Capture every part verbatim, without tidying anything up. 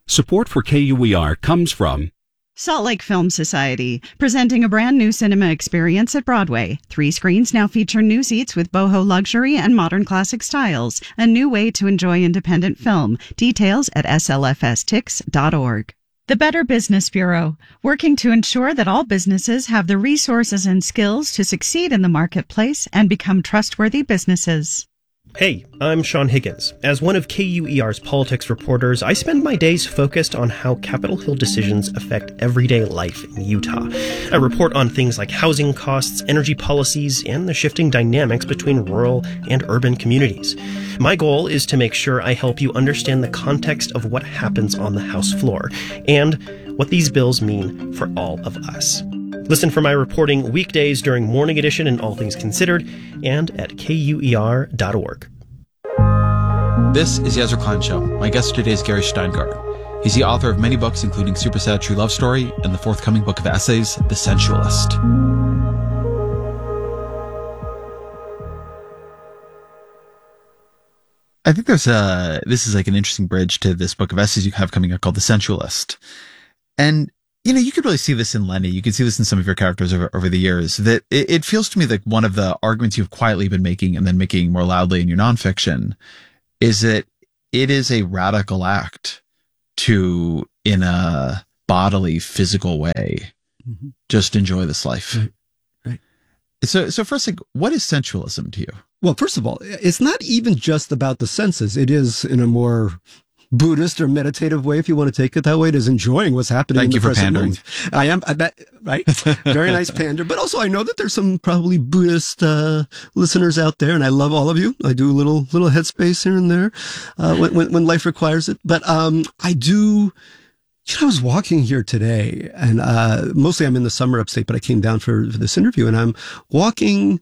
Support for K U E R comes from Salt Lake Film Society, presenting a brand new cinema experience at Broadway. Three screens now feature new seats with boho luxury and modern classic styles. A new way to enjoy independent film. Details at S L F S tix dot org. The Better Business Bureau, working to ensure that all businesses have the resources and skills to succeed in the marketplace and become trustworthy businesses. Hey, I'm Sean Higgins. As one of K U E R's politics reporters, I spend my days focused on how Capitol Hill decisions affect everyday life in Utah. I report on things like housing costs, energy policies, and the shifting dynamics between rural and urban communities. My goal is to make sure I help you understand the context of what happens on the House floor and what these bills mean for all of us. Listen for my reporting weekdays during Morning Edition and All Things Considered and at K U E R dot org. This is Ezra Klein Show. My guest today is Gary Shteyngart. He's the author of many books, including Super Sad True Love Story and the forthcoming book of essays, The Sensualist. I think there's a, this is like an interesting bridge to this book of essays you have coming out called The Sensualist. And you know, you could really see this in Lenny. You can see this in some of your characters over, over the years. That it, it feels to me like one of the arguments you've quietly been making and then making more loudly in your nonfiction is that it is a radical act to, in a bodily, physical way, mm-hmm. just enjoy this life. Right. Right. So, so first, like, what is sensualism to you? Well, first of all, it's not even just about the senses. It is in a more Buddhist or meditative way, if you want to take it that way. It is enjoying what's happening Thank in the you for present pandering. moment. I am, I bet, right? Very nice pander. But also, I know that there's some probably Buddhist uh, listeners out there, and I love all of you. I do a little little headspace here and there uh, when, when when life requires it. But um, I do. You know, I was walking here today, and uh, mostly I'm in the summer upstate, but I came down for, for this interview, and I'm walking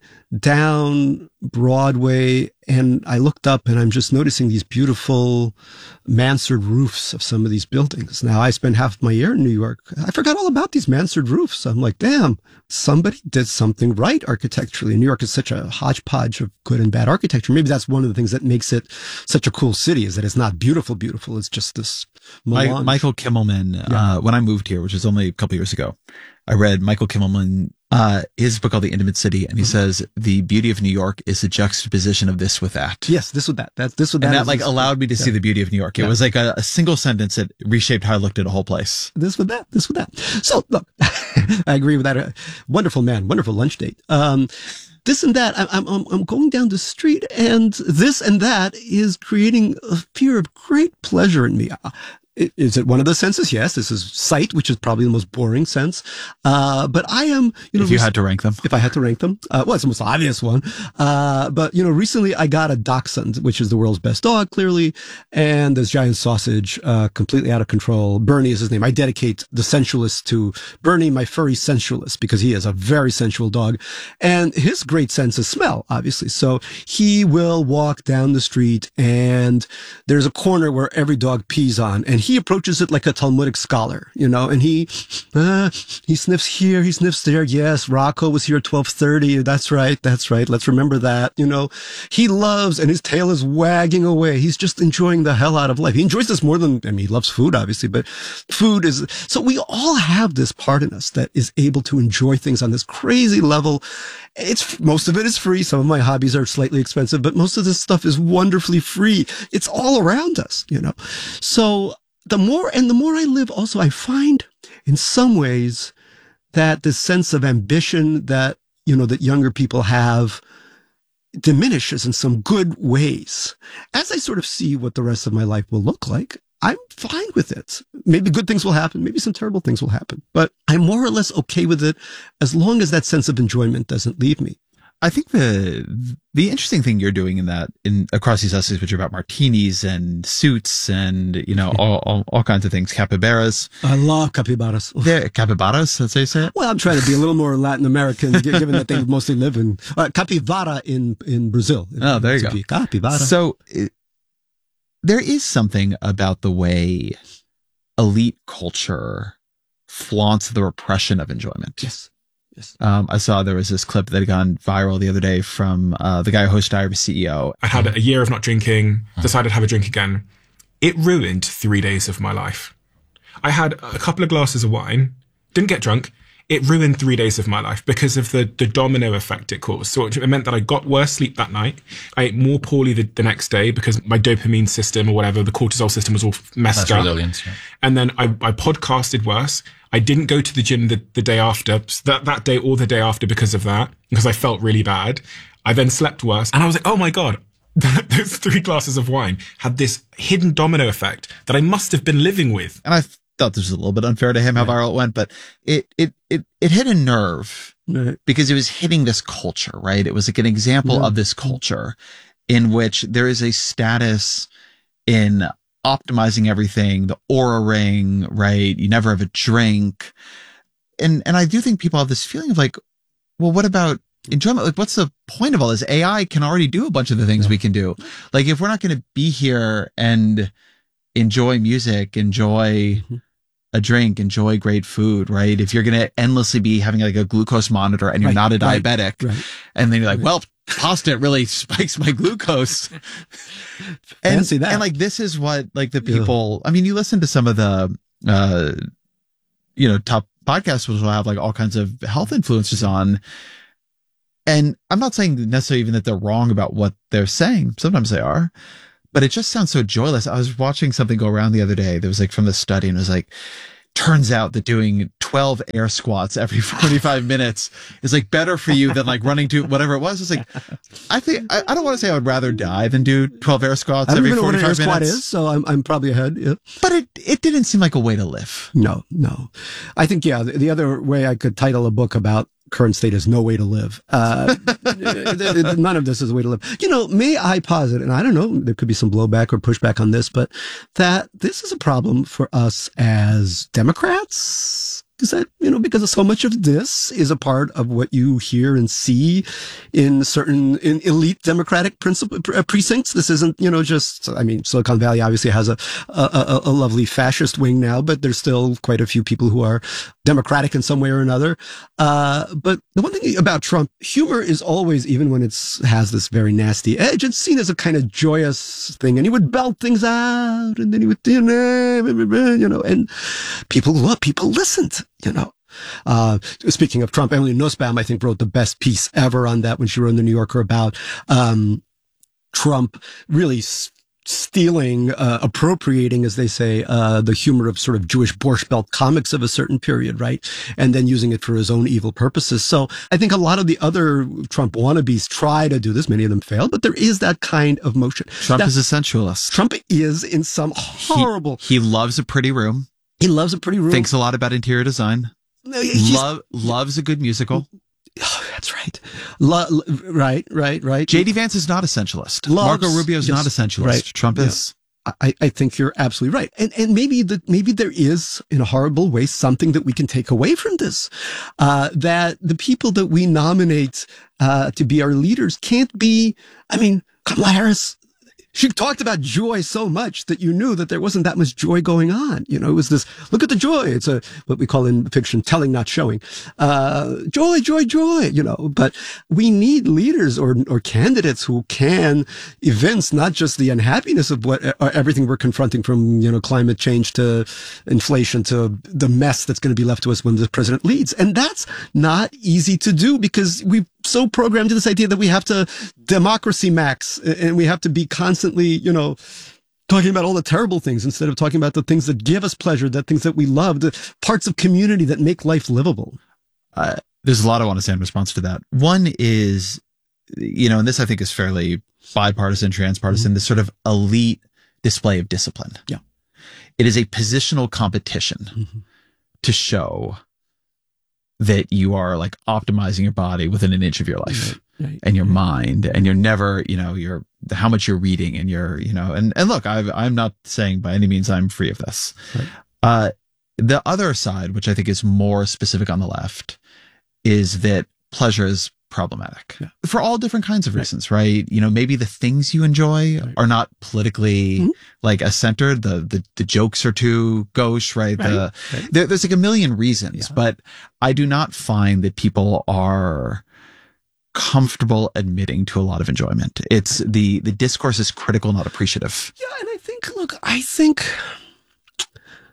down Broadway, and I looked up, and I'm just noticing these beautiful mansard roofs of some of these buildings. Now, I spent half of my year in New York. I forgot all about these mansard roofs. I'm like, damn, somebody did something right architecturally. New York is such a hodgepodge of good and bad architecture. Maybe that's one of the things that makes it such a cool city, is that it's not beautiful, beautiful. It's just this melange. Michael Kimmelman, yeah. uh, when I moved here, which was only a couple years ago, I read Michael Kimmelman, uh, his book called The Intimate City, and he mm-hmm. says the beauty of New York is the juxtaposition of this with that. Yes, this with that. That's this with that. And that like allowed me to yeah. see the beauty of New York. It yeah. was like a, a single sentence that reshaped how I looked at a whole place. This with that. This with that. So look, I agree with that. Uh, wonderful man, wonderful lunch date. Um, this and that. I, I'm I'm I'm going down the street, and this and that is creating a fear of great pleasure in me. Uh, Is it one of the senses? Yes. This is sight, which is probably the most boring sense. Uh, but I am, you know, if you had to rank them, if I had to rank them, uh, well, it's the most obvious one. Uh, but you know, recently I got a dachshund, which is the world's best dog, clearly. And this giant sausage, uh, completely out of control. Bernie is his name. I dedicate The Sensualist to Bernie, my furry sensualist, because he is a very sensual dog. And his great sense is smell, obviously. So he will walk down the street, and there's a corner where every dog pees on, and he approaches it like a Talmudic scholar, you know, and he, uh, he sniffs here, he sniffs there. Yes, Rocco was here at twelve thirty. That's right. That's right. Let's remember that, you know. He loves, and his tail is wagging away. He's just enjoying the hell out of life. He enjoys this more than, I mean, he loves food, obviously, but food is, so we all have this part in us that is able to enjoy things on this crazy level. It's, most of it is free. Some of my hobbies are slightly expensive, but most of this stuff is wonderfully free. It's all around us, you know. So, The more, and the more I live, also, I find in some ways that this sense of ambition that, you know, that younger people have diminishes in some good ways. As I sort of see what the rest of my life will look like, I'm fine with it. Maybe good things will happen. Maybe some terrible things will happen, but I'm more or less okay with it as long as that sense of enjoyment doesn't leave me. I think the the interesting thing you're doing in that, in across these essays, which are about martinis and suits and, you know, all, all, all kinds of things, capybaras. I love capybaras. They're capybaras, that's how you say it? Well, I'm trying to be a little more Latin American, given that they mostly live in, uh, capivara in, in Brazil. Oh, there you go. Capybara. So it, there is something about the way elite culture flaunts the repression of enjoyment. Yes. Yes. Um, I saw there was this clip that had gone viral the other day from uh, the guy who hosted Diary of a C E O. I had a year of not drinking, decided to have a drink again. It ruined three days of my life. I had a couple of glasses of wine, didn't get drunk. It ruined three days of my life because of the, the domino effect it caused. So it meant that I got worse sleep that night. I ate more poorly the, the next day because my dopamine system or whatever, the cortisol system was all messed That's up. resilience, yeah. And then I, I podcasted worse. I didn't go to the gym the, the day after, that, that day or the day after because of that, because I felt really bad. I then slept worse. And I was like, oh my God, those three glasses of wine had this hidden domino effect that I must have been living with. And I thought this was a little bit unfair to him how viral it went, but it, it, it, it hit a nerve Right. because it was hitting this culture, right? It was like an example Yeah. of this culture in which there is a status in optimizing everything, the Oura ring, right? You never have a drink. And, and I do think people have this feeling of like, well, what about enjoyment? Like, what's the point of all this? A I can already do a bunch of the things Yeah. we can do. Like, if we're not going to be here and enjoy music, enjoy Mhm. a drink, enjoy great food, right? If you're going to endlessly be having like a glucose monitor and you're Right, not a right, diabetic, right. and then you're like, well, pasta really spikes my glucose. and, Fancy that. and like, this is what like the people, I mean, you listen to some of the, uh, you know, top podcasts which will have like all kinds of health influencers on. And I'm not saying necessarily even that they're wrong about what they're saying. Sometimes they are, but it just sounds so joyless. I was watching something go around the other day that was like from the study, and it was like, turns out that doing twelve air squats every forty-five minutes is like better for you than like running to whatever it was. It's like, I think, I, I don't want to say I would rather die than do twelve air squats I don't every even know what an air forty-five squat minutes. is, so I'm I'm probably ahead. Yeah. But it, it didn't seem like a way to live. No, no. I think, yeah, the, the other way I could title a book about current state is No Way to Live. Uh, none of this is a way to live. You know, may I posit, and I don't know, there could be some blowback or pushback on this, but that this is a problem for us as Democrats. Is that, you know, because so much of this is a part of what you hear and see in certain in elite Democratic principal, uh, precincts. This isn't, you know, just, I mean, Silicon Valley obviously has a, a, a lovely fascist wing now, but there's still quite a few people who are Democratic in some way or another. Uh, but the one thing about Trump, humor is always, even when it's has this very nasty edge, it's seen as a kind of joyous thing. And he would belt things out, and then he would, you know, and people love, people listened. You know, uh, speaking of Trump, Emily Nussbaum, I think, wrote the best piece ever on that when she wrote in the New Yorker about um, Trump really s- stealing, uh, appropriating, as they say, uh, the humor of sort of Jewish Borscht Belt comics of a certain period, right? And then using it for his own evil purposes. So I think a lot of the other Trump wannabes try to do this. Many of them fail, but there is that kind of motion. Trump Now, is a sensualist. Trump is in some horrible. He, he loves a pretty room. He loves a pretty room. Thinks a lot about interior design. No, he's- Love loves a good musical. Oh, that's right. Lo- lo- right, right, right. J D Vance is not a sensualist. Loves- Marco Rubio is yes, not a sensualist. right. Trump Yeah. is. I, I think you're absolutely right. And and maybe the maybe there is, in a horrible way, something that we can take away from this. Uh, that the people that we nominate uh, to be our leaders can't be, I mean, Kamala Harris, she talked about joy so much that you knew that there wasn't that much joy going on. You know, it was this, look at the joy. It's a, what we call in fiction, telling, not showing. Uh, joy, joy, joy, you know, but we need leaders or, or candidates who can evince not just the unhappiness of what, uh, everything we're confronting, from, you know, climate change to inflation to the mess that's going to be left to us when the president leads. And that's not easy to do because we've so programmed to this idea that we have to democracy max and we have to be constantly, you know, talking about all the terrible things instead of talking about the things that give us pleasure, the things that we love, the parts of community that make life livable. Uh, there's a lot I want to say in response to that. One is, you know, and this I think is fairly bipartisan, transpartisan, mm-hmm. this sort of elite display of discipline. Yeah. It is a positional competition mm-hmm. to show that you are like optimizing your body within an inch of your life. Right. Right. And your mind, and you're never, you know, you're how much you're reading, and you're, you know, and and look, I've, I'm not saying by any means I'm free of this. Right. Uh, the other side, which I think is more specific on the left, is that pleasure is problematic yeah. for all different kinds of reasons, right? right? You know, maybe the things you enjoy right. are not politically mm-hmm. like as centered. The, the the jokes are too gauche, right? right. The right. There, there's like a million reasons, yeah. but I do not find that people are comfortable admitting to a lot of enjoyment. It's the, the discourse is critical, not appreciative. Yeah. And I think, look, I think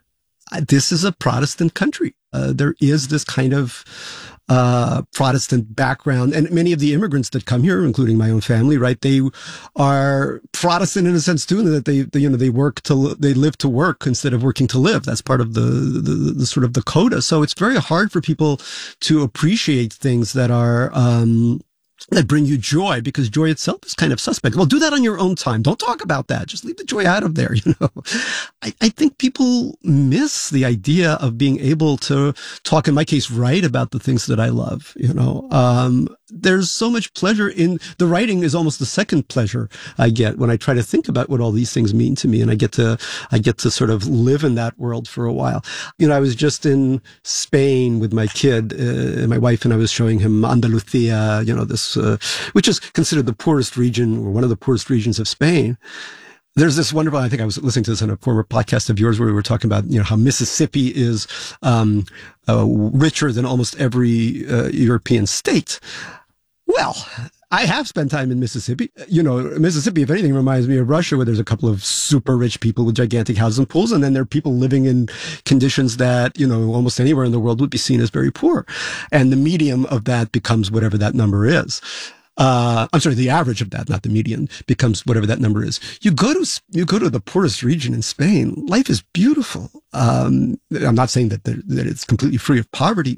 this is a Protestant country. Uh, there is this kind of uh, Protestant background, and many of the immigrants that come here, including my own family, right? They are Protestant in a sense too, that they, they you know, they work to, they live to work instead of working to live. That's part of the, the, the sort of the coda. So it's very hard for people to appreciate things that are, um, that bring you joy, because joy itself is kind of suspect. Well, do that on your own time. Don't talk about that. Just leave the joy out of there. You know, I, I think people miss the idea of being able to talk, in my case, write about the things that I love. You know, um, there's so much pleasure in the writing is almost the second pleasure I get when I try to think about what all these things mean to me. And I get to, I get to sort of live in that world for a while. You know, I was just in Spain with my kid, uh, my wife, and I was showing him Andalusia, you know, this, uh, which is considered the poorest region or one of the poorest regions of Spain. There's this wonderful, I think I was listening to this on a former podcast of yours where we were talking about, you know, how Mississippi is, um, uh, richer than almost every, uh, European state. Well, I have spent time in Mississippi. You know, Mississippi, if anything, reminds me of Russia, where there's a couple of super rich people with gigantic houses and pools, and then there are people living in conditions that, you know, almost anywhere in the world would be seen as very poor. And the medium of that becomes whatever that number is. Uh, I'm sorry, the average of that, not the median, becomes whatever that number is. You go to, you go to the poorest region in Spain, life is beautiful. Um, I'm not saying that, there, that it's completely free of poverty,